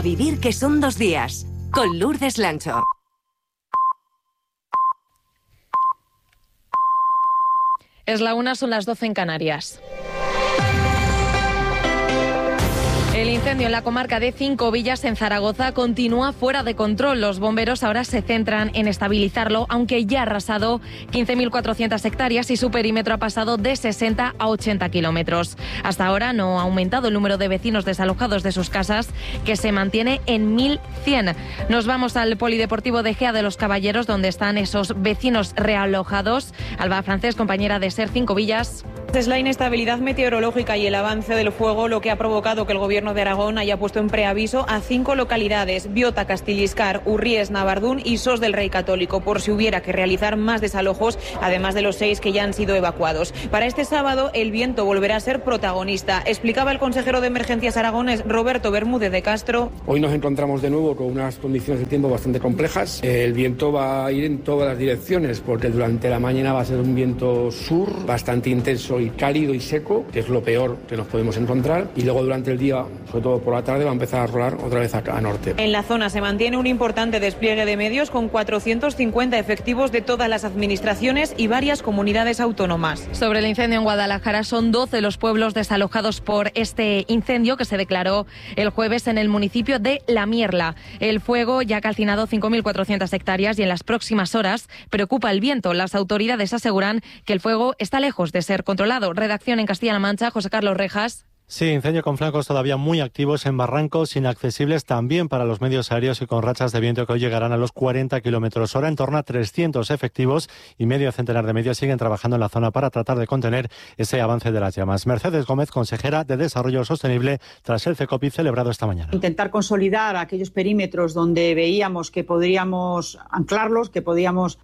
vivir que son 2 días. Con Lourdes Lancho. Es la 1, son las 12 en Canarias. El incendio en la comarca de Cinco Villas, en Zaragoza, continúa fuera de control. Los bomberos ahora se centran en estabilizarlo, aunque ya ha arrasado 15.400 hectáreas y su perímetro ha pasado de 60 a 80 kilómetros. Hasta ahora no ha aumentado el número de vecinos desalojados de sus casas, que se mantiene en 1.100. Nos vamos al Polideportivo de Gea de los Caballeros, donde están esos vecinos realojados. Alba Francés, compañera de SER Cinco Villas. Es la inestabilidad meteorológica y el avance del fuego lo que ha provocado que el Gobierno de Aragón haya puesto en preaviso a 5 localidades: Biota, Castilliscar, Urries, Navardún y Sos del Rey Católico, por si hubiera que realizar más desalojos, además de los 6 que ya han sido evacuados. Para este sábado el viento volverá a ser protagonista. Explicaba el consejero de Emergencias aragonés, Roberto Bermúdez de Castro. Hoy nos encontramos de nuevo con unas condiciones de tiempo bastante complejas. El viento va a ir en todas las direcciones, porque durante la mañana va a ser un viento sur bastante intenso y cálido y seco, que es lo peor que nos podemos encontrar, y luego durante el día, sobre todo por la tarde, va a empezar a rolar otra vez a norte. En la zona se mantiene un importante despliegue de medios, con 450 efectivos de todas las administraciones y varias comunidades autónomas. Sobre el incendio en Guadalajara, son 12 los pueblos desalojados por este incendio que se declaró el jueves en el municipio de La Mierla. El fuego ya ha calcinado 5.400 hectáreas y en las próximas horas preocupa el viento. Las autoridades aseguran que el fuego está lejos de ser controlado. Redacción en Castilla-La Mancha, José Carlos Rejas. Sí, incendio con flancos todavía muy activos en barrancos, inaccesibles también para los medios aéreos y con rachas de viento que hoy llegarán a los 40 kilómetros hora. En torno a 300 efectivos y medio centenar de medios siguen trabajando en la zona para tratar de contener ese avance de las llamas. Mercedes Gómez, consejera de Desarrollo Sostenible, tras el CECOPI celebrado esta mañana. Intentar consolidar aquellos perímetros donde veíamos que podríamos anclarlos, que podíamos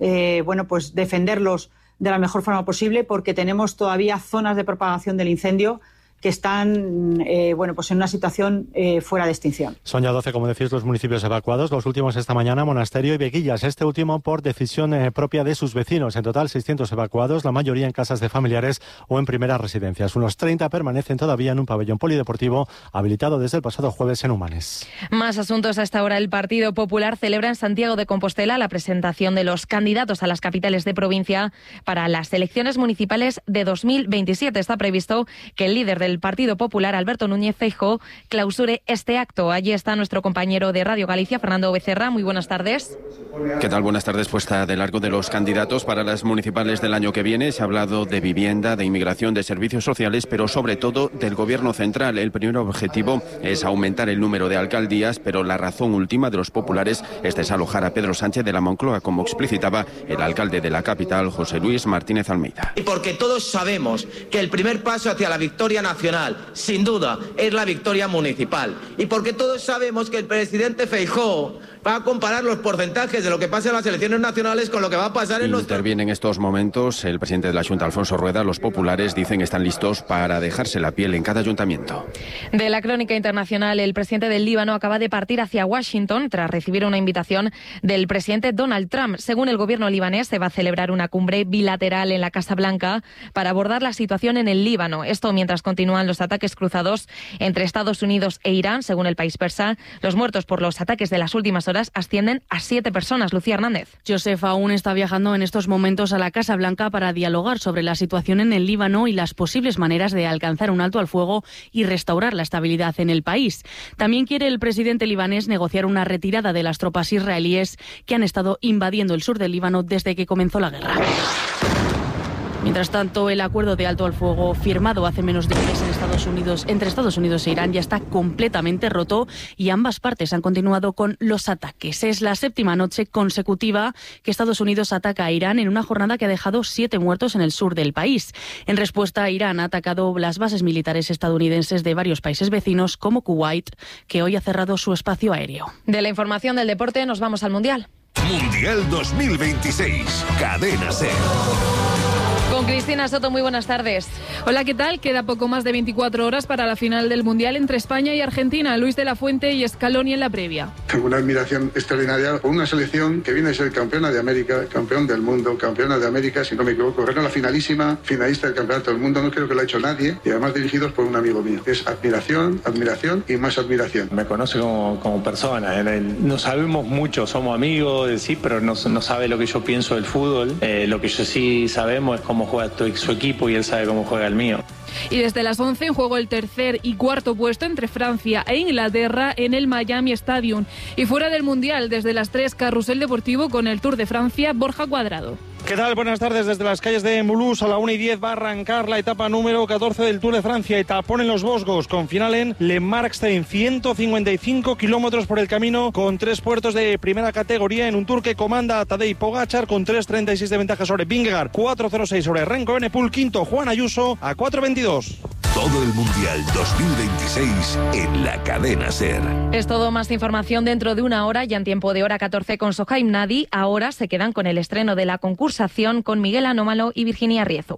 defenderlos de la mejor forma posible, porque tenemos todavía zonas de propagación del incendio que están en una situación fuera de extinción. Son ya 12, como decís, los municipios evacuados. Los últimos esta mañana, Monasterio y Veguillas. Este último por decisión propia de sus vecinos. En total, 600 evacuados, la mayoría en casas de familiares o en primeras residencias. Unos 30 permanecen todavía en un pabellón polideportivo habilitado desde el pasado jueves en Humanes. Más asuntos a esta hora. El Partido Popular celebra en Santiago de Compostela la presentación de los candidatos a las capitales de provincia para las elecciones municipales de 2027. Está previsto que el líder del Partido Popular, Alberto Núñez Feijóo, clausure este acto. Allí está nuestro compañero de Radio Galicia, Fernando Becerra. Muy buenas tardes. ¿Qué tal? Buenas tardes. Puesta de largo de los candidatos para las municipales del año que viene. Se ha hablado de vivienda, de inmigración, de servicios sociales, pero sobre todo del gobierno central. El primer objetivo es aumentar el número de alcaldías, pero la razón última de los populares es desalojar a Pedro Sánchez de la Moncloa, como explicitaba el alcalde de la capital, José Luis Martínez Almeida. Y porque todos sabemos que el primer paso hacia la victoria nacional, sin duda, es la victoria municipal. Y porque todos sabemos que el presidente Feijóo va a comparar los porcentajes de lo que pasa en las elecciones nacionales con lo que va a pasar en nuestro... Interviene en estos momentos el presidente de la Junta, Alfonso Rueda. Los populares dicen que están listos para dejarse la piel en cada ayuntamiento. De la crónica internacional, el presidente del Líbano acaba de partir hacia Washington tras recibir una invitación del presidente Donald Trump. Según el gobierno libanés, se va a celebrar una cumbre bilateral en la Casa Blanca para abordar la situación en el Líbano. Esto mientras continúan los ataques cruzados entre Estados Unidos e Irán. Según el país persa, los muertos por los ataques de las últimas horas ascienden a 7 personas. Lucía Hernández. Joseph aún está viajando en estos momentos a la Casa Blanca para dialogar sobre la situación en el Líbano y las posibles maneras de alcanzar un alto al fuego y restaurar la estabilidad en el país. También quiere el presidente libanés negociar una retirada de las tropas israelíes que han estado invadiendo el sur del Líbano desde que comenzó la guerra. Mientras tanto, el acuerdo de alto al fuego firmado hace menos de un mes entre Estados Unidos e Irán ya está completamente roto y ambas partes han continuado con los ataques. Es la 7ª noche consecutiva que Estados Unidos ataca a Irán en una jornada que ha dejado 7 muertos en el sur del país. En respuesta, Irán ha atacado las bases militares estadounidenses de varios países vecinos como Kuwait, que hoy ha cerrado su espacio aéreo. De la información del deporte nos vamos al Mundial. Mundial 2026. Cadena SER. Con Cristina Soto, muy buenas tardes. Hola, ¿qué tal? Queda poco más de 24 horas para la final del Mundial entre España y Argentina. Luis de la Fuente y Scaloni en la previa. Tengo una admiración extraordinaria por una selección que viene a ser campeona de América, campeón del mundo, campeona de América, si no me equivoco. Era la finalísima, finalista del campeonato del mundo, no creo que lo ha hecho nadie, y además dirigidos por un amigo mío. Es admiración, admiración y más admiración. Me conoce como persona, no sabemos mucho, somos amigos, sí, pero no sabe lo que yo pienso del fútbol. Lo que yo sí sabemos es cómo juega su equipo y él sabe cómo juega el mío. Y desde las 11 en juego el tercer y cuarto puesto entre Francia e Inglaterra en el Miami Stadium. Y fuera del Mundial, desde las 3, Carrusel Deportivo con el Tour de Francia, Borja Cuadrado. ¿Qué tal? Buenas tardes. Desde las calles de Mulhouse a la 1:10 va a arrancar la etapa número 14 del Tour de Francia. Etapón en los Vosgos, con final en Le Markstein. 155 kilómetros por el camino, con 3 puertos de primera categoría, en un Tour que comanda Tadej Pogačar con 3.36 de ventaja sobre Vingegaard, 4.06 sobre Remco Evenepoel, quinto Juan Ayuso a 4.22. Todo el Mundial 2026 en la cadena SER. Es todo, más información dentro de una hora, ya en tiempo de hora 14 con Sohaim Nadi. Ahora se quedan con el estreno de la concursación con Miguel Anómalo y Virginia Riezu.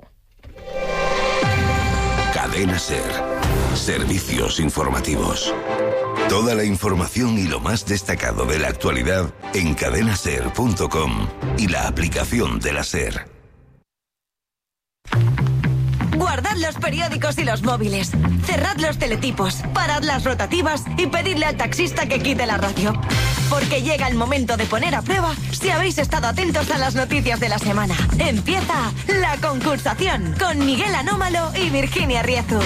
Cadena SER. Servicios informativos. Toda la información y lo más destacado de la actualidad en cadenaser.com y la aplicación de la SER. Guardad los periódicos y los móviles. Cerrad los teletipos. Parad las rotativas y pedidle al taxista que quite la radio. Porque llega el momento de poner a prueba si habéis estado atentos a las noticias de la semana. Empieza la concursación con Miguel Anómalo y Virginia Riezu.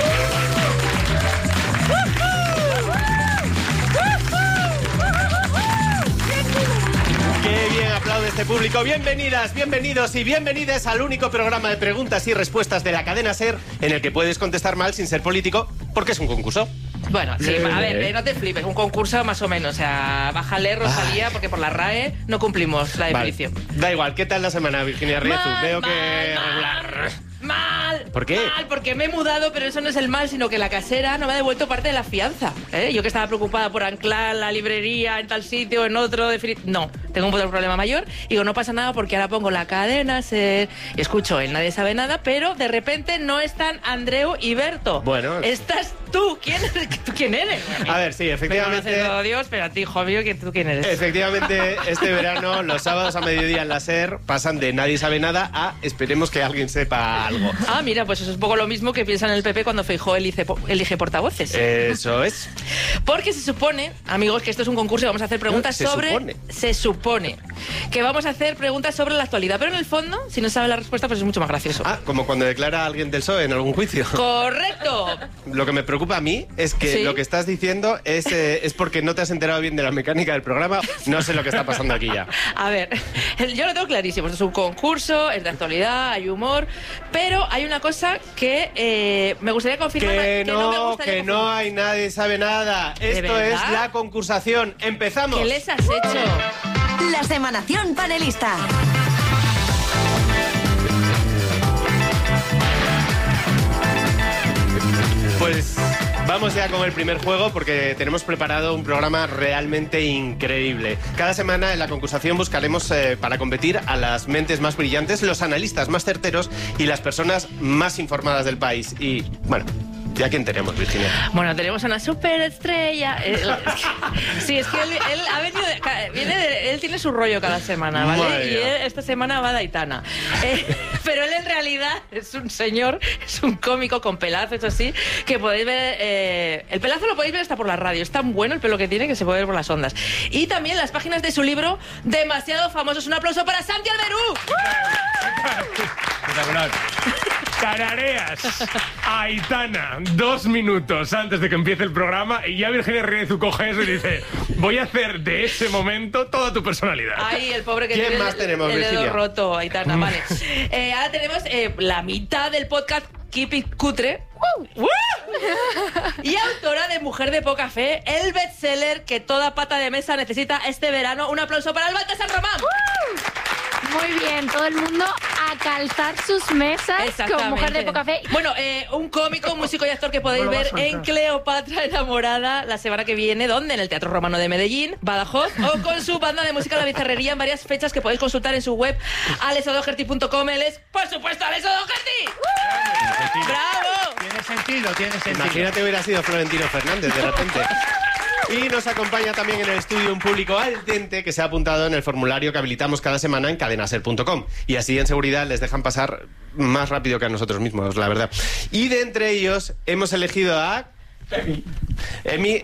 ¡Qué bien aplaude este público! Bienvenidas, bienvenidos y bienvenidas al único programa de preguntas y respuestas de la cadena SER en el que puedes contestar mal sin ser político, porque es un concurso. Bueno, sí, a ver, no te flipes, un concurso más o menos, o sea, bájale, Rosalía, porque por la RAE no cumplimos la definición. Vale. Da igual, ¿qué tal la semana, Virginia Riezu? Veo que regular. Mal. ¿Por qué? Mal, porque me he mudado, pero eso no es el mal, sino que la casera no me ha devuelto parte de la fianza. Yo que estaba preocupada por anclar la librería en tal sitio, en otro, no, tengo un problema mayor. Y digo, no pasa nada porque ahora pongo la cadena SER y escucho el Nadie Sabe Nada, pero de repente no están Andreu y Berto. Bueno. Estás tú. ¿Tú quién eres? A ver, sí, efectivamente. Todo Dios, pero a ti, hijo mío, ¿tú quién eres? Efectivamente, este verano, los sábados a mediodía en la SER pasan de Nadie Sabe Nada a esperemos que alguien sepa algo. Ah, mira, pues eso es un poco lo mismo que piensan el PP cuando Feijóo elige portavoces. Eso es. Porque se supone, amigos, que esto es un concurso y vamos a hacer preguntas Se supone que vamos a hacer preguntas sobre la actualidad, pero en el fondo, si no sabe la respuesta, pues es mucho más gracioso. Ah, como cuando declara a alguien del PSOE en algún juicio. ¡Correcto! Lo que me preocupa a mí es que lo que estás diciendo es porque no te has enterado bien de la mecánica del programa. No sé lo que está pasando aquí ya. A ver, yo lo tengo clarísimo. Esto es un concurso, es de actualidad, hay humor, pero hay una cosa que me gustaría confirmar. Que no hay Nadie Sabe Nada. Esto es la concursación. Empezamos. ¿Qué les has hecho? La Semanación Panelista. Pues vamos ya con el primer juego porque tenemos preparado un programa realmente increíble. Cada semana en la concursación buscaremos para competir a las mentes más brillantes, los analistas más certeros y las personas más informadas del país. Y bueno, ¿ya quién tenemos, Virginia? Bueno, tenemos a una superestrella. Sí, es que él ha venido él tiene su rollo cada semana, ¿vale? Y él, esta semana va de Aitana. Pero él en realidad es un señor, es un cómico con pelazo, eso sí, que podéis ver. El pelazo lo podéis ver hasta por la radio. Es tan bueno el pelo que tiene que se puede ver por las ondas. Y también las páginas de su libro, Demasiado Famosos. Un aplauso para Santi Alberú. Espectacular. Tarareas a Aitana 2 minutos antes de que empiece el programa y ya Virginia Riezu coge eso y dice: voy a hacer de ese momento toda tu personalidad. Ay, el pobre que ¿Quién tiene más tenemos, el dedo Virginia? roto, Aitana, vale. Ahora tenemos la mitad del podcast Keep It Cutre. Y autora de Mujer de Poca Fe, el bestseller que toda pata de mesa necesita este verano. Un aplauso para Alba San Román. Muy bien, todo el mundo a calzar sus mesas con Mujer de Poca Fe. Bueno, un cómico, un músico y actor que podéis ver en Cleopatra enamorada la semana que viene. ¿Dónde? En el Teatro Romano de Medellín, Badajoz, o con su banda de música La Bizarrería en varias fechas que podéis consultar en su web alexodoherty.com. Él es, por supuesto, Alex O'Doherty. ¡Bravo! Tiene sentido. Imagínate hubiera sido Florentino Fernández de repente. Y nos acompaña también en el estudio un público al dente que se ha apuntado en el formulario que habilitamos cada semana en cadenaser.com. Y así en seguridad les dejan pasar más rápido que a nosotros mismos, la verdad. Y de entre ellos hemos elegido a... Emi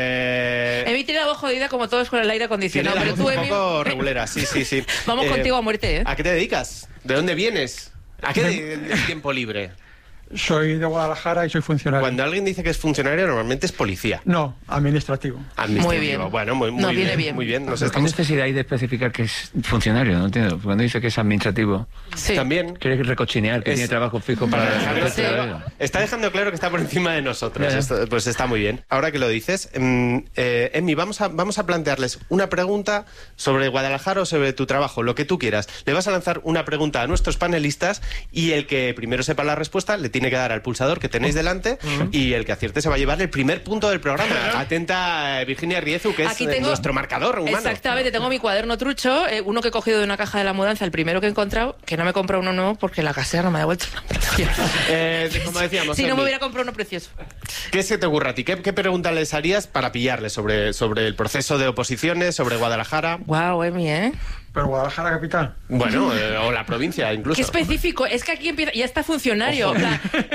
tiene la voz jodida como todos con el aire acondicionado. Tiene la pero voz tú, un poco regulera, sí. Vamos contigo a muerte, ¿eh? ¿A qué te dedicas? ¿De dónde vienes? ¿A qué de tiempo libre? Soy de Guadalajara y soy funcionario. Cuando alguien dice que es funcionario, normalmente es policía. No, administrativo. Muy bien. Bueno, muy bien. Muy bien. ¿Qué necesidad hay de especificar que es funcionario? No entiendo. Cuando dice que es administrativo, también quiere recochinear que tiene trabajo fijo para... Está dejando claro que está por encima de nosotros. Pues está muy bien. Ahora que lo dices, Emi, vamos a plantearles una pregunta sobre Guadalajara o sobre tu trabajo, lo que tú quieras. Le vas a lanzar una pregunta a nuestros panelistas y el que primero sepa la respuesta le tiene que dar al pulsador que tenéis delante y el que acierte se va a llevar el primer punto del programa. Atenta, Virginia Riezu, que es nuestro marcador humano. Exactamente, tengo mi cuaderno trucho, uno que he cogido de una caja de la mudanza, el primero que he encontrado, que no me he comprado uno nuevo porque la casera no me ha devuelto como decíamos, si no me hubiera comprado uno precioso. ¿Qué se te ocurre a ti? ¿Qué pregunta les harías para pillarles sobre el proceso de oposiciones, sobre Guadalajara? Guau, Emi, ¿eh? ¿Pero Guadalajara capital? Bueno, o la provincia incluso. Qué específico, es que aquí empieza, ya está funcionario. No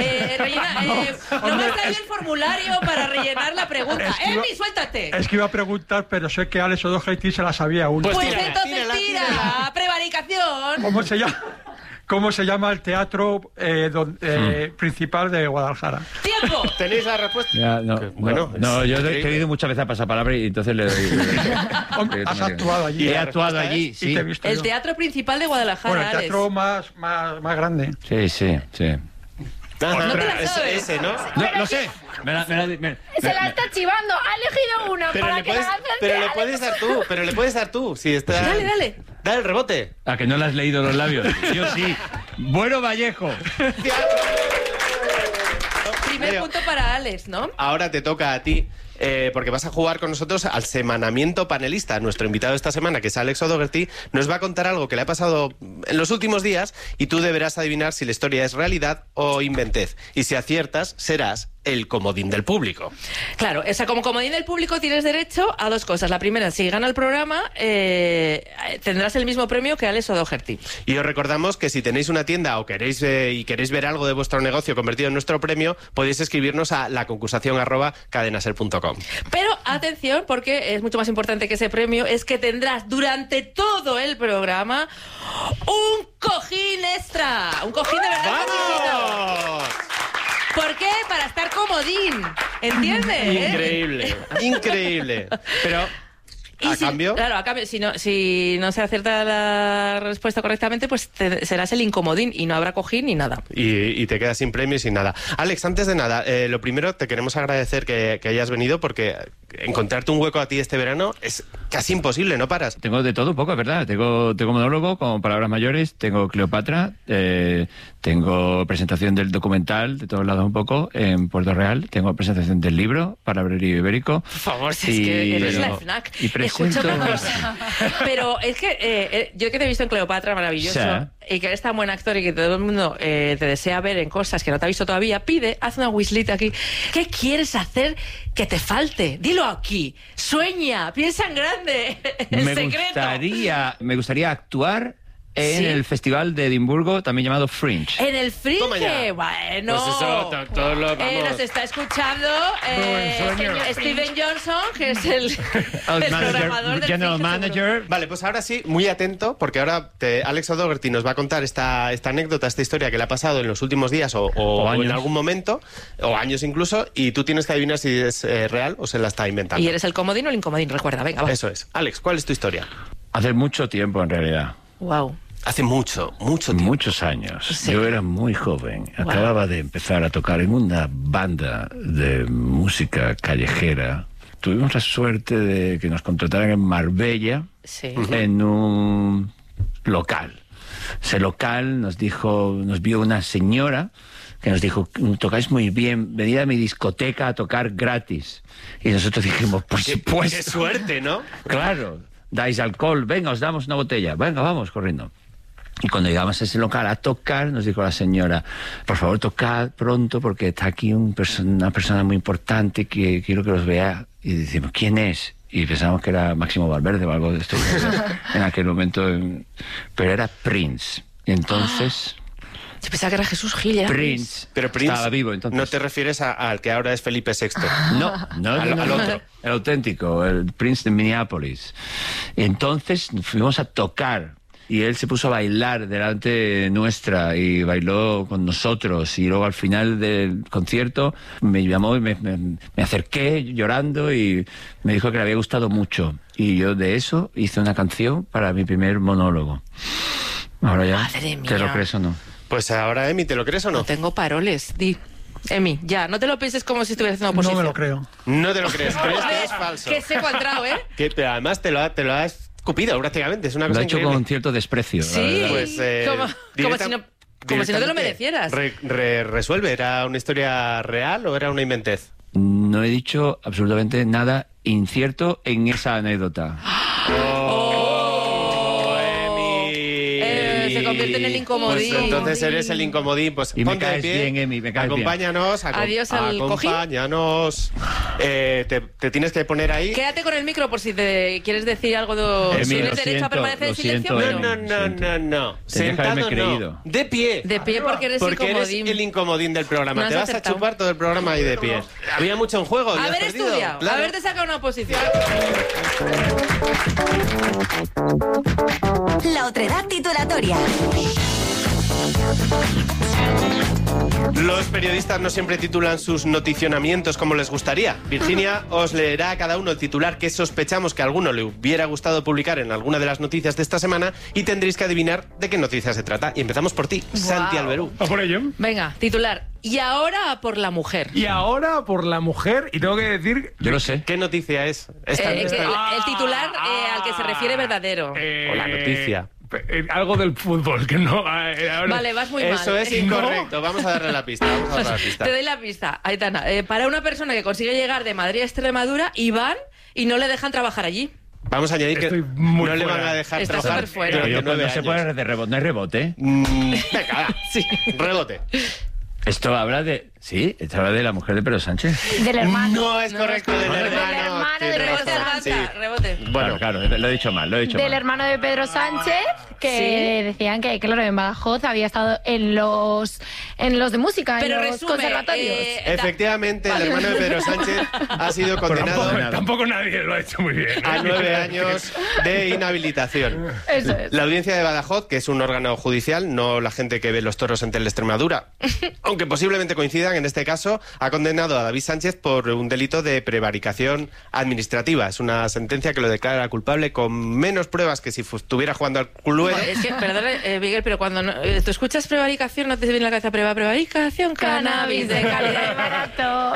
me ha salido el formulario para rellenar la pregunta. ¡Emi, suéltate! Es que iba a preguntar, pero sé que Alex O'Doherty se la sabía uno. Pues entonces tira, prevaricación. ¿Cómo se llama el teatro principal de Guadalajara? ¡Tiempo! ¿Tenéis la respuesta? Yo he querido muchas veces a pasapalabra y entonces le doy... Has actuado allí. He actuado allí, sí. El teatro principal de Guadalajara, Bueno, el teatro más grande. Sí. No te la sabes. Ese, ¿no? Lo sé. Se la está chivando. Ha elegido uno para que la lance. Pero le puedes dar tú. Si está... Dale. Dale el rebote. ¿A que no le has leído los labios? Yo sí. Bueno, Vallejo. Primer punto para Alex, ¿no? Ahora te toca a ti. Porque vas a jugar con nosotros al semanamiento panelista. Nuestro invitado esta semana, que es Alex O'Doherty, nos va a contar algo que le ha pasado en los últimos días y tú deberás adivinar si la historia es realidad o inventez. Y si aciertas, serás el comodín del público. Claro, o sea, como comodín del público tienes derecho a dos cosas. La primera, si gana el programa, tendrás el mismo premio que Alex O'Doherty. Y os recordamos que si tenéis una tienda o queréis ver algo de vuestro negocio convertido en nuestro premio, podéis escribirnos a laconcursación@cadenaser.com. Pero atención, porque es mucho más importante que ese premio, es que tendrás durante todo el programa un cojín extra. Un cojín de verdad. ¡Vamos! ¿Por qué? Para estar comodín. ¿Entiendes? Increíble. Pero... ¿A cambio? Claro, a cambio, si no se acierta la respuesta correctamente, pues serás el incomodín y no habrá cojín ni nada. Y te quedas sin premio y sin nada. Alex, antes de nada, lo primero, te queremos agradecer que hayas venido porque encontrarte un hueco a ti este verano es casi imposible, no paras. Tengo de todo un poco, es verdad. Tengo monólogo con palabras mayores, tengo Cleopatra, tengo presentación del documental, de todos lados un poco, en Puerto Real, tengo presentación del libro, Palabrerío Ibérico. Por favor, si es que eres la FNAC. Escucha una cosa. Pero es que yo que te he visto en Cleopatra, maravilloso, y que eres tan buen actor y que todo el mundo te desea ver en cosas que no te ha visto todavía, haz una wishlita aquí. ¿Qué quieres hacer que te falte? Dilo aquí. Sueña, piensa en grande. Me gustaría actuar en el Festival de Edimburgo, también llamado Fringe. ¿En el Fringe? Bueno. Pues eso, todos lo vamos. Nos está escuchando Steven Johnson, que es el programador del General Manager. Vale, pues ahora sí, muy atento, porque ahora Alex O'Doherty nos va a contar esta anécdota, esta historia que le ha pasado en los últimos días o en algún momento, o años incluso, y tú tienes que adivinar si es real o se la está inventando. Y eres el comodín o el incomodín, recuerda, venga, va. Eso es. Alex, ¿cuál es tu historia? Hace mucho tiempo, en realidad. Wow. Hace mucho tiempo. Muchos años. Sí. Yo era muy joven. Acababa de empezar a tocar en una banda de música callejera. Tuvimos la suerte de que nos contrataran en Marbella, en un local. ese local, nos vio una señora que nos dijo, tocáis muy bien, venid a mi discoteca a tocar gratis. Y nosotros dijimos, por supuesto. Qué suerte, ¿no? Claro, dais alcohol, venga, os damos una botella, venga, vamos, corriendo. Y cuando llegamos a ese local a tocar, nos dijo la señora, por favor, tocad pronto porque está aquí una persona muy importante que quiero que los vea. Y decimos, ¿quién es? Y pensamos que era Máximo Valverde o algo de esto en aquel momento. Pero era Prince. Y entonces... Yo pensaba que era Jesús Gil. Prince. Pero Prince estaba vivo, entonces. No te refieres al que ahora es Felipe VI. No, al otro. El auténtico, el Prince de Minneapolis. Entonces fuimos a tocar. Y él se puso a bailar delante nuestra y bailó con nosotros. Y luego al final del concierto me llamó y me acerqué llorando y me dijo que le había gustado mucho. Y yo de eso hice una canción para mi primer monólogo. Ahora ya, Madre mía. ¿te lo crees o no? Pues ahora, Emi, ¿te lo crees o no? No tengo paroles, di. Emi, ya, no te lo pienses como si estuvieras haciendo oposición. No me lo creo. No te lo crees, crees que es falso. Que seco ha entrado, ¿eh? Pero además te lo has escupido prácticamente, es una cosa Lo ha hecho increíble. con cierto desprecio. Sí, Pues, como si no te lo merecieras. Resuelve, ¿era una historia real o era una inventez? No he dicho absolutamente nada incierto en esa anécdota. Se convierte en el incomodín. Pues entonces eres el incomodín. Pues y me ponte de caes pie, bien, Emi, me caes acompáñanos, bien. Adiós al acompáñanos. Te tienes que poner ahí. Quédate con el micro por si te quieres decir algo de... ¿Tienes derecho a permanecer en silencio? No. Tenía que haberme creído. De pie. De pie porque eres incomodín. Eres el incomodín del programa. No Te has vas acertado. a chupar todo el programa ahí de pie. Había mucho en juego. Haber estudiado, claro. haberte sacado una oposición. La otredad titulatoria. Los periodistas no siempre titulan sus noticionamientos como les gustaría. Virginia os leerá a cada uno el titular que sospechamos que a alguno le hubiera gustado publicar en alguna de las noticias de esta semana y tendréis que adivinar de qué noticia se trata. Y empezamos por ti, Santi Alberú. ¿A por ello? Venga, titular. Y ahora por la mujer. Y ahora por la mujer, y tengo que decir... Yo lo sé. ¿Qué noticia es? El titular al que se refiere verdadero. O la noticia. Algo del fútbol, que no... Vale, vas muy mal. Eso es incorrecto. Vamos a darle la pista. Te doy la pista, Aitana. Para una persona que consigue llegar de Madrid a Extremadura y van y no le dejan trabajar allí. Vamos a añadir que no le van a dejar Está trabajar. súper fuera. Pero durante 9 no se años. puede de rebote, no hay rebote. Venga, va. Sí. Rebote. Esto habla de... Sí, esto habla de la mujer de Pedro Sánchez. Del hermano. No es correcto, del hermano. de Tienes Pedro razón, Sánchez. sí. Rebote. Bueno, claro, lo he dicho mal, Del hermano de Pedro Sánchez, que decían que, claro, en Badajoz había estado en los de música, Pero en los resume, conservatorios. Efectivamente, el hermano de Pedro Sánchez ha sido condenado Tampoco nadie lo ha hecho muy bien. a 9 años de inhabilitación. Eso es. La audiencia de Badajoz, que es un órgano judicial, no la gente que ve los toros en Teleextremadura, aunque posiblemente coincidan en este caso, ha condenado a David Sánchez por un delito de prevaricación administrativa. Es una sentencia que lo declara culpable con menos pruebas que si estuviera jugando al Cluedo. Es que, perdón, Miguel, pero cuando tú escuchas prevaricación, ¿no te viene a la cabeza prevaricación? Cannabis de calidad y barato.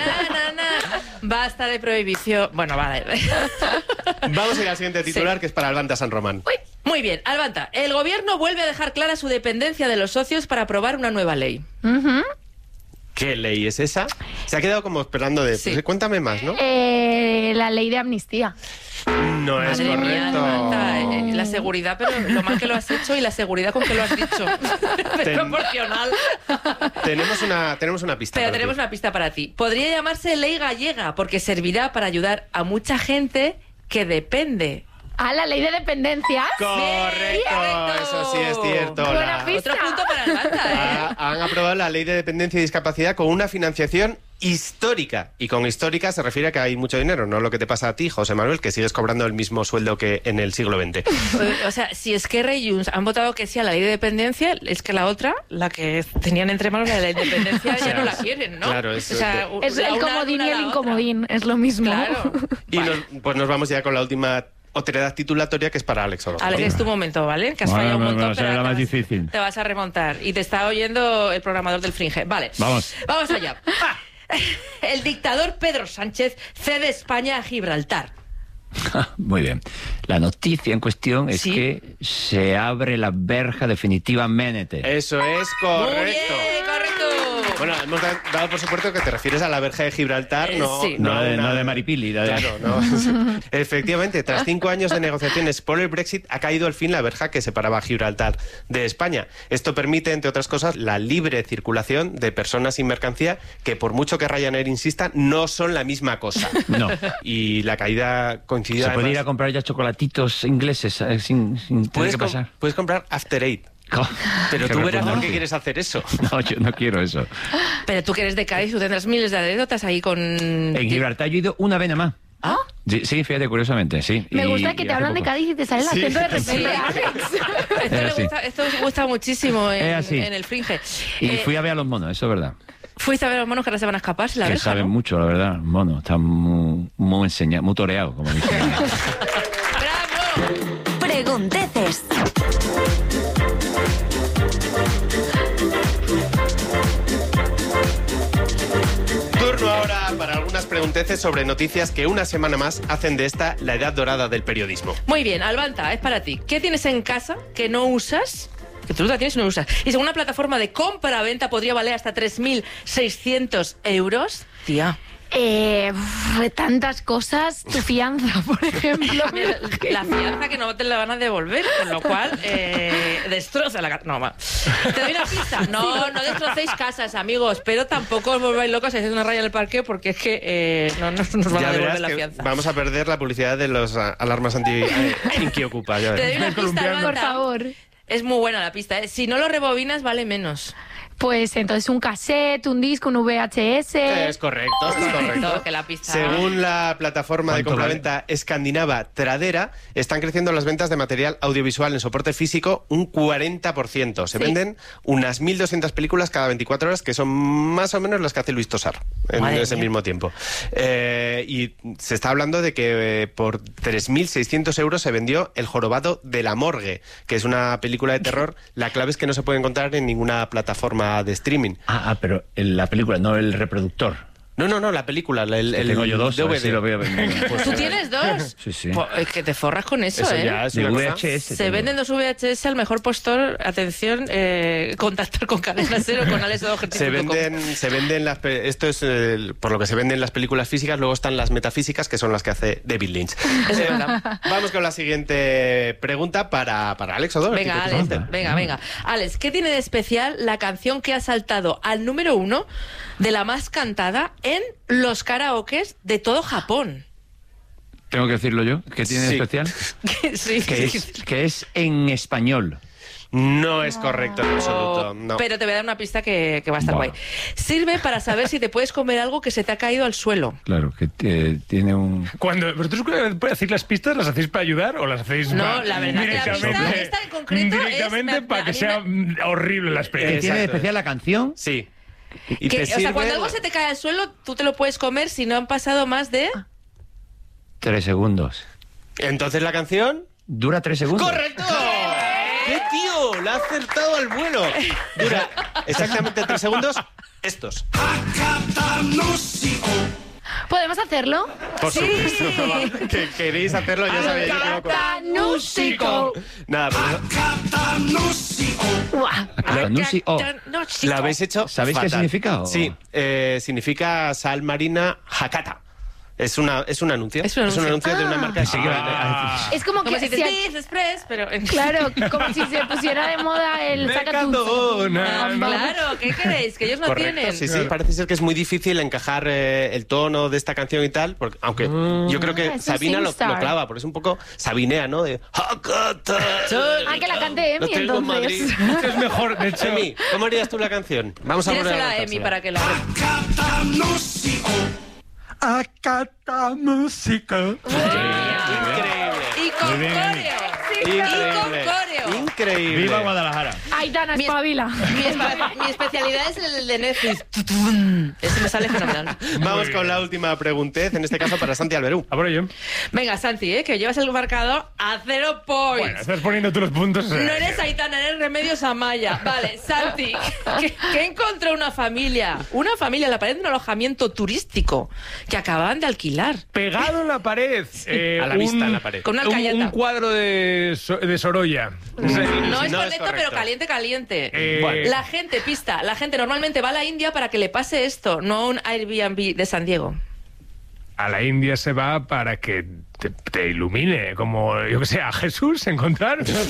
Basta de prohibición. Bueno, vale. Vamos a ir al siguiente titular, que es para Albanta San Román. Muy bien, Albanta. El gobierno vuelve a dejar clara su dependencia de los socios para aprobar una nueva ley. ¿Qué ley es esa? Se ha quedado como esperando de... Sí. Pues, cuéntame más, ¿no? La ley de amnistía. No es Madre mía, correcto. Albanta, la seguridad, pero lo mal que lo has hecho y la seguridad con que lo has dicho. Es proporcional. Tenemos una pista. Pero para tenemos ti. una pista para ti. Podría llamarse ley gallega porque servirá para ayudar a mucha gente que depende. Ah, la ley de dependencias. Correcto, eso sí es cierto. Buena pista. Otro punto para Albanta, Han aprobado la ley de dependencia y discapacidad con una financiación histórica. Y con histórica se refiere a que hay mucho dinero, no lo que te pasa a ti, José Manuel, que sigues cobrando el mismo sueldo que en el siglo XX. O sea, si Esquerra y Junts han votado que sí a la ley de dependencia, es que la otra, la que tenían entre manos, la de la independencia, ya no la quieren, ¿no? Claro, Es el comodín y el incomodín, es lo mismo. Claro. Y pues nos vamos ya con la última otredad titulatoria, que es para Alex Orojo. Alex, es tu momento, ¿vale? Que has fallado un montón, será la pero más difícil. te vas a remontar. Y te está oyendo el programador del Fringe. Vale. Vamos. Vamos allá. El dictador Pedro Sánchez cede España a Gibraltar. Muy bien. La noticia en cuestión es que se abre la verja definitivamente. Eso es correcto. Muy bien, correcto. Bueno, hemos dado por supuesto que te refieres a la verja de Gibraltar, no de Maripili. Claro, no. Efectivamente, tras 5 años de negociaciones por el Brexit, ha caído al fin la verja que separaba a Gibraltar de España. Esto permite, entre otras cosas, la libre circulación de personas y mercancía, que por mucho que Ryanair insista, no son la misma cosa. No. Y la caída coincidió. Se puede ir a comprar ya chocolatitos ingleses sin tener que pasar. Puedes comprar After Eight. Pero tú verás por qué quieres hacer eso. No, yo no quiero eso. Pero tú que eres de Cádiz, tú tendrás miles de anécdotas ahí con... En Gibraltar yo he ido una vez nada más. ¿Ah? Sí, fíjate, curiosamente, sí. Me gusta que te hablan de Cádiz y te sale el acento de repente, Alex. Esto os gusta muchísimo en el Fringe. Y fui a ver a los monos, eso es verdad. Fuiste a ver a los monos que ahora se van a escapar, la que verja, saben mucho, la verdad, los monos. Están muy enseñados, muy toreados, como dicen. ¡Bravo! Pregunteces. Turno ahora para algunas pregunteces sobre noticias que una semana más hacen de esta la edad dorada del periodismo. Muy bien, Albanta, es para ti. ¿Qué tienes en casa que no usas? Que tú la tienes y no usas. Y según una plataforma de compra-venta podría valer hasta 3.600 euros. Tía. Tantas cosas. Tu fianza, por ejemplo. La fianza que no te la van a devolver, con lo cual destroza la casa. No, va. ¿Te doy una pista? No destrocéis casas, amigos, pero tampoco os volváis locos si hacéis una raya en el parque, porque es que no nos van a devolver la fianza. Vamos a perder la publicidad de los alarmas anti-Inquiocupa. Te doy una pista, por favor. Es muy buena la pista, ¿eh? Si no lo rebobinas, vale menos. Pues entonces un cassette, un disco, un VHS... Es correcto, es correcto. Que la pista... Según la plataforma de compraventa escandinava Tradera, están creciendo las ventas de material audiovisual en soporte físico un 40%. Se venden unas 1.200 películas cada 24 horas, que son más o menos las que hace Luis Tosar en ese mismo tiempo. Y se está hablando de que por 3.600 euros se vendió El jorobado de la morgue, que es una película de terror. La clave es que no se puede encontrar en ninguna plataforma de streaming. Pero la película, no el reproductor. No, la película. Tengo yo dos, DVD. Si lo veo. Pues ¿tú tienes dos? Sí. Pues es que te forras con eso, ¿eh? Ya es una VHS. Se venden dos VHS al mejor postor. Atención, contactar con Cadena Cero, con Alex O'Doherty. Se venden esto es por lo que se venden las películas físicas. Luego están las metafísicas, que son las que hace David Lynch. Vamos con la siguiente pregunta para Alex O'Doherty. Venga. Alex, ¿qué tiene de especial la canción que ha saltado al número 1 de la más cantada en los karaokes de todo Japón? ¿Tengo que decirlo yo? ¿Qué tiene de especial? Sí. Que es en español. No es correcto en absoluto. No. Pero te voy a dar una pista que va a estar guay. Sirve para saber si te puedes comer algo que se te ha caído al suelo. Claro, que tiene un... Cuando vosotros hacéis las pistas, ¿las hacéis para ayudar o las hacéis la verdad que la pista esta en concreto directamente para que sea horrible la experiencia? ¿Qué tiene de especial la canción? Sí. Cuando algo se te cae al suelo, tú te lo puedes comer si no han pasado más de... 3 segundos. ¿Entonces la canción? Dura 3 segundos. ¡Correcto! ¡Qué tío! ¡La ha acertado al vuelo! Dura exactamente 3 segundos. Estos. ¿Podemos hacerlo? Por supuesto. Que queréis hacerlo, ya sabéis. Acatanusico. Nada, ¿la habéis hecho? ¿Sabéis fatal. qué significa? Sí, significa sal marina Hakata. Es un anuncio. Es un anuncio de una marca de seguridad. Es como que si te Express, pero... Claro, como si se pusiera de moda el sacatus. Claro, ¿qué queréis? Que ellos no tienen. Sí, parece ser que es muy difícil encajar el tono de esta canción y tal, porque, aunque yo creo que Sabina lo clava, porque es un poco sabinea, ¿no? De Hakata. Que la cante Emi, entonces. Es mejor, de hecho. Emi, ¿cómo harías tú la canción? Vamos a ponerla a Emi para que la... Acata música. Increíble. Y con coreo. Increíble. Increíble. ¡Viva Guadalajara! Aitana, espabila. Mi especialidad es el de Netflix. Ese me sale fenomenal. Vamos con la última preguntez, en este caso para Santi Alberú. A por ello. Venga, Santi, que llevas el marcador a 0 points. Bueno, estás poniendo tú los puntos. No eres Aitana, eres Remedios Amaya. Vale, Santi, ¿qué encontró una familia? Una familia en la pared de un alojamiento turístico que acababan de alquilar. Pegado en la pared. A la vista en la pared. Con una alcayata. Un cuadro de Sorolla. No es correcto, pero caliente. Bueno. La gente normalmente va a la India para que le pase esto, no a un Airbnb de San Diego. A la India se va para que te ilumine, como, yo que sé, a Jesús encontrar. No lo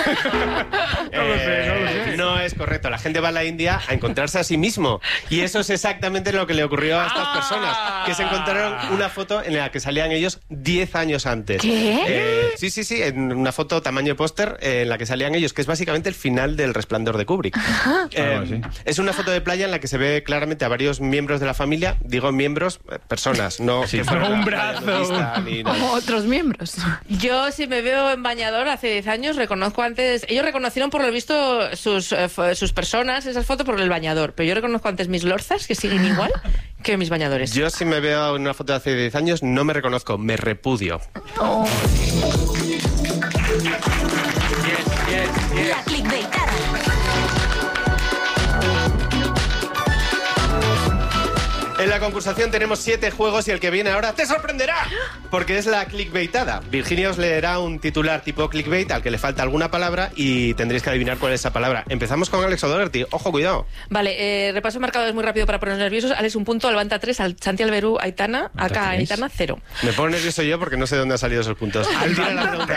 sé. No es correcto. La gente va a la India a encontrarse a sí mismo. Y eso es exactamente lo que le ocurrió a estas personas, que se encontraron una foto en la que salían ellos 10 años antes. ¿Qué? Sí, en una foto tamaño póster en la que salían ellos, que es básicamente el final del Resplandor de Kubrick. Es una foto de playa en la que se ve claramente a varios miembros de la familia. Digo miembros, personas, no... Sí, no un brazo. Ni otros miembros. Yo, si me veo en bañador hace 10 años, reconozco antes... Ellos reconocieron por lo visto sus personas, esas fotos, por el bañador. Pero yo reconozco antes mis lorzas, que siguen igual, que mis bañadores. Yo, si me veo en una foto de hace 10 años, no me reconozco, me repudio. Oh. La clickbaitada. En la concursación tenemos 7 juegos y el que viene ahora te sorprenderá, porque es la clickbaitada. Virginia os leerá un titular tipo clickbait al que le falta alguna palabra y tendréis que adivinar cuál es esa palabra. Empezamos con Alex O'Doherty. Ojo, cuidado. Vale, repaso marcadores muy rápido para ponernos nerviosos. Alex 1 punto, Albanta 3, Santi Alberú, Aitana, acá Aitana 0. Me pongo nervioso yo porque no sé de dónde han salido esos puntos. Albanta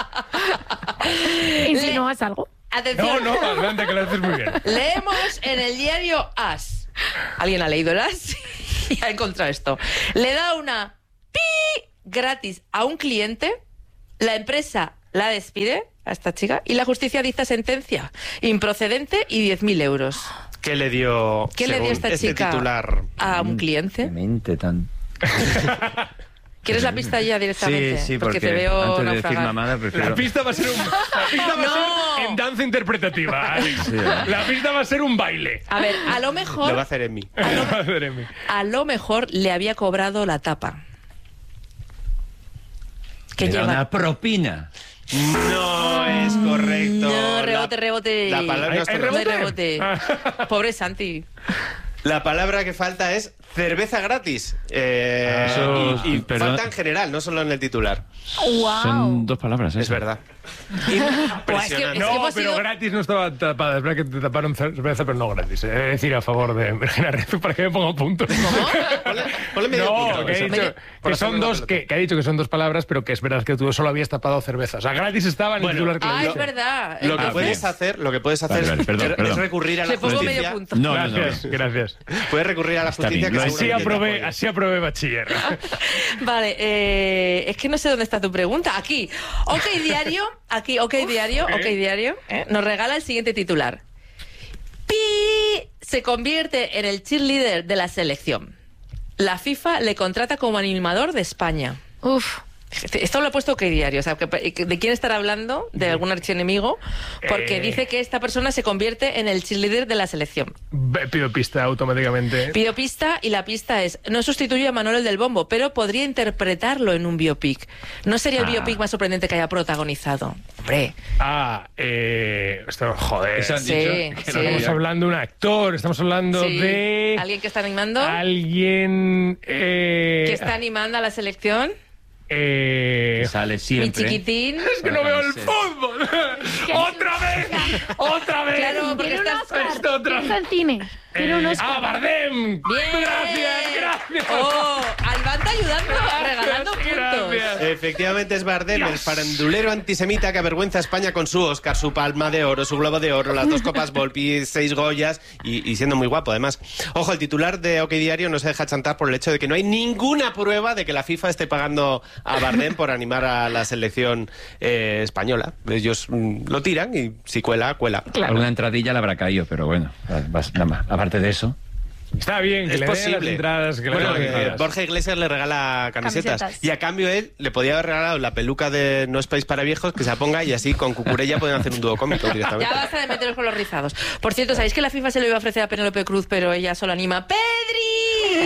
3. ¿Insinúas algo? Atención. No, Albanta, que lo haces muy bien. Leemos en el diario As. ¿Alguien ha leído el As? Y ha encontrado esto. Le da una pi gratis a un cliente, la empresa la despide a esta chica y la justicia dicta sentencia improcedente y 10.000 euros. ¿Qué le dio esta chica titular a un cliente? Qué mente tan... ¿Quieres la pista ya directamente? Sí, porque te veo antes de naufragar. decir mamada prefiero... La pista va a ser en danza interpretativa, Alex. Sí. La pista va a ser un baile. A ver, a lo mejor... Lo va a hacer en mí. A lo mejor le había cobrado la tapa. ¿Qué lleva? Una propina. No es correcto. No, rebote. La palabra no es correcta. No hay rebote. Pobre Santi. La palabra que falta es cerveza gratis. Y falta en general, no solo en el titular. Wow. Son 2 palabras, ¿eh? Es verdad. No, pero gratis no estaba tapada. Es verdad que te taparon cerveza, pero no gratis. Es decir, a favor de Virginia Rezu para que me ponga puntos. Ponle medio punto. Que, ha dicho que son 2 palabras, pero que es verdad que tú solo habías tapado cerveza. O sea, gratis estaba en el titular que lo es dice. verdad. Lo que puedes hacer es recurrir a la Le pongo justicia. medio punto. No, Gracias. Puedes recurrir a la justicia. Que así aprobé bachiller. Vale, es que no sé dónde está tu pregunta. Aquí, OK Diario, nos regala el siguiente titular. Pi se convierte en el cheerleader de la selección. La FIFA le contrata como animador de España. Uf. Esto lo he puesto OK Diario, o sea, ¿de quién estará hablando? ¿De algún archienemigo? Porque dice que esta persona se convierte en el cheerleader de la selección. Pido pista automáticamente. Pido pista y la pista es: no sustituye a Manuel el del Bombo, pero podría interpretarlo en un biopic. ¿No sería el biopic más sorprendente que haya protagonizado? Hombre. Joder. ¿Eso han dicho? Estamos hablando de un actor, estamos hablando de... ¿Alguien que está animando? Alguien... ¿Que está animando a la selección? Sale siempre. Mi chiquitín. Es que no veo el fútbol. ¡Otra vez! Claro, porque Piensa en cine. Bardem. Bien. Gracias. Albanta ayudando, regalando puntos. Efectivamente es Bardem, el farandulero antisemita que avergüenza a España con su Oscar, su Palma de Oro, su Globo de Oro, las 2 copas Volpi, 6 Goyas y siendo muy guapo además. Ojo, el titular de OK Diario no se deja chantar por el hecho de que no hay ninguna prueba de que la FIFA esté pagando a Bardem por animar a la selección española. Ellos lo tiran y si cuela, cuela. Claro. Alguna entradilla le habrá caído, pero bueno, nada más. Aparte de eso... Está bien, que es le posible. den las entradas. Que Bueno, le den las entradas. Borja Iglesias le regala camisetas. Y a cambio él le podía haber regalado la peluca de No es país para viejos, que se la ponga, y así con Cucurella pueden hacer un dúo cómico directamente. Ya basta de meteros con los rizados. Por cierto, ¿sabéis que la FIFA se lo iba a ofrecer a Penélope Cruz, pero ella solo anima ¡Pedri!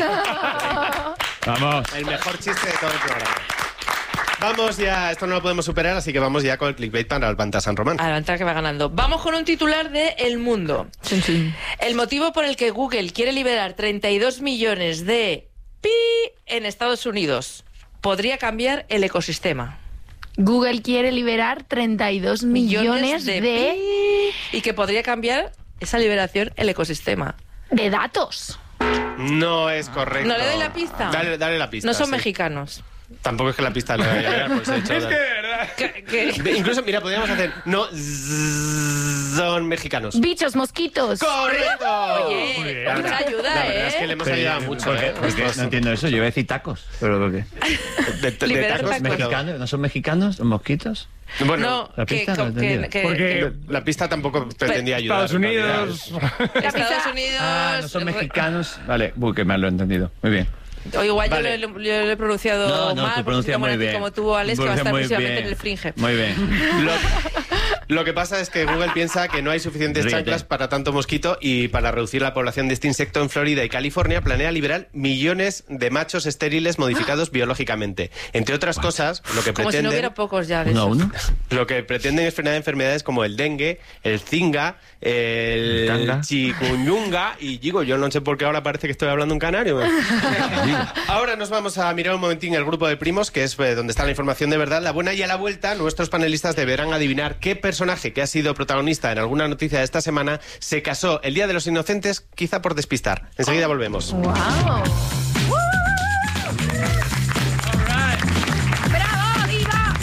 Vamos. El mejor chiste de todo el programa. Vamos ya, esto no lo podemos superar, así que vamos ya con el clickbait para Albanta San Román. Albanta que va ganando. Vamos con un titular de El Mundo. El motivo por el que Google quiere liberar 32 millones de pi en Estados Unidos podría cambiar el ecosistema. Google quiere liberar 32 millones de pi, y que podría cambiar esa liberación el ecosistema. De datos. No es correcto. ¿No le doy la pista? Dale la pista. No son sí. mexicanos. Tampoco es que la pista le vaya a dar, pues he hecho. Es que de verdad. Incluso, mira, podríamos hacer. No son mexicanos. Bichos, mosquitos. ¡Correcto! Oye, mucha ayuda, La verdad es que le hemos ayudado mucho. ¿Por qué? No entiendo eso. Yo iba a decir tacos. ¿Pero por qué? De tacos ¿Mexicanos? ¿No son mexicanos? ¿Son mosquitos? Bueno, no, la pista no entendía. porque la pista tampoco pretendía ayudar. Estados Unidos. Estados Unidos. Ah, no son mexicanos. Vale, que mal lo he entendido. Muy bien. O igual Vale. yo lo he pronunciado mal, tú pronuncias muy bien. como tú, Alex, que va a estar Pronuncias muy próximamente bien. en el Fringe. Muy bien. Lo que pasa es que Google piensa que no hay suficientes Ríete. chanclas para tanto mosquito, y para reducir la población de este insecto en Florida y California planea liberar millones de machos estériles modificados biológicamente. Entre otras cosas, lo que Como si no pretenden... hubiera pocos ya de esos. Lo que pretenden es frenar enfermedades como el dengue, el zinga, el Tanga. chikungunya, y digo, yo no sé por qué ahora parece que estoy hablando un canario. Ahora nos vamos a mirar un momentín el grupo de primos, que es donde está la información de verdad, la buena, y a la vuelta nuestros panelistas deberán adivinar qué personaje que ha sido protagonista en alguna noticia de esta semana se casó el Día de los Inocentes, quizá por despistar. Enseguida volvemos. ¡Wow! ¡Bravo, viva!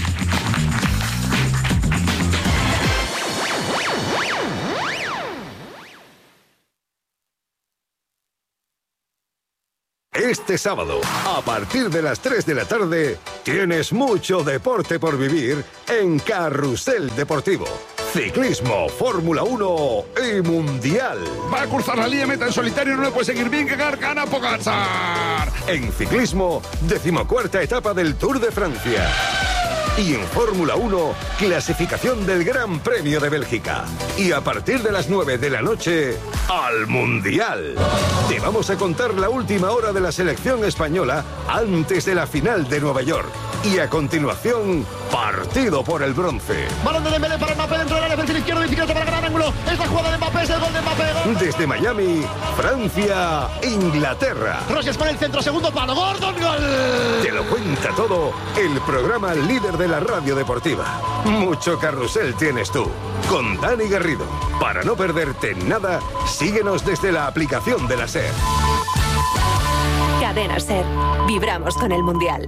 Este sábado, a partir de las 3 de la tarde, tienes mucho deporte por vivir en Carrusel Deportivo. Ciclismo, Fórmula 1 y Mundial. Va a cruzar la línea, meta en solitario, no le puede seguir bien, que gana Pogačar. En ciclismo, 14ª etapa del Tour de Francia. Y en Fórmula 1, clasificación del Gran Premio de Bélgica. Y a partir de las 9 de la noche, al Mundial. Te vamos a contar la última hora de la selección española antes de la final de Nueva York. Y a continuación, partido por el bronce. Balón de Dembélé para Mbappé dentro del área, perfil izquierdo, bicicleta para gran ángulo. Esta jugada de Mbappé es el gol de Mbappé. Gol. Desde Miami, Francia, Inglaterra. Rogers para el centro, segundo palo, Gordon, gol. Te lo cuenta todo el programa líder de la radio deportiva. Mucho carrusel tienes tú, con Dani Garrido. Para no perderte nada, síguenos desde la aplicación de la SER. Cadena SER. Vibramos con el Mundial.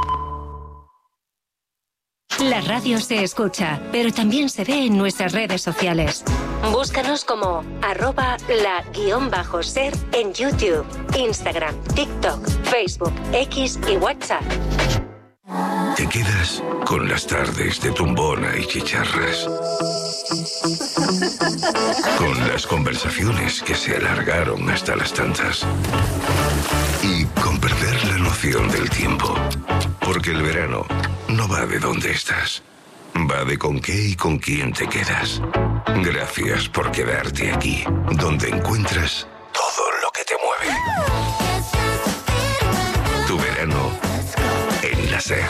La radio se escucha, pero también se ve en nuestras redes sociales. Búscanos como @la_ser en YouTube, Instagram, TikTok, Facebook, X y WhatsApp. Te quedas con las tardes de tumbona y chicharras. Con las conversaciones que se alargaron hasta las tantas. Y con perder la noción del tiempo. Porque el verano no va de dónde estás. Va de con qué y con quién te quedas. Gracias por quedarte aquí, donde encuentras todo lo que te mueve. Tu verano en la SER.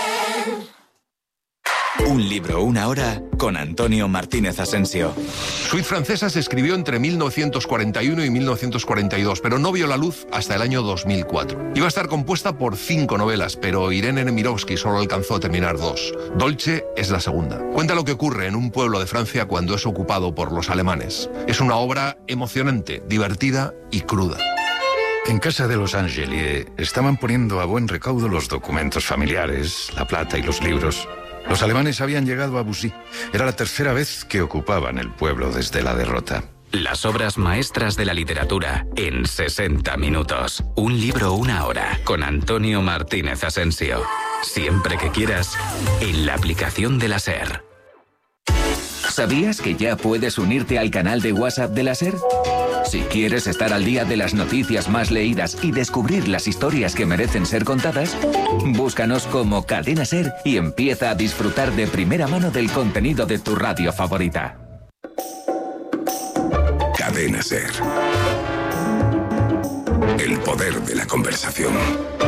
Un libro, una hora, con Antonio Martínez Asensio. Suite Francesa se escribió entre 1941 y 1942, pero no vio la luz hasta el año 2004. Iba a estar compuesta por 5 novelas, pero Irene Nemirovsky solo alcanzó a terminar 2. Dolce es la segunda. Cuenta lo que ocurre en un pueblo de Francia cuando es ocupado por los alemanes. Es una obra emocionante, divertida y cruda. En casa de los Angelier estaban poniendo a buen recaudo los documentos familiares, la plata y los libros. Los alemanes habían llegado a Bussy. Era la tercera vez que ocupaban el pueblo desde la derrota. Las obras maestras de la literatura en 60 minutos. Un libro, una hora, con Antonio Martínez Asensio. Siempre que quieras, en la aplicación de la SER. ¿Sabías que ya puedes unirte al canal de WhatsApp de la SER? Si quieres estar al día de las noticias más leídas y descubrir las historias que merecen ser contadas, búscanos como Cadena SER y empieza a disfrutar de primera mano del contenido de tu radio favorita. Cadena SER. El poder de la conversación.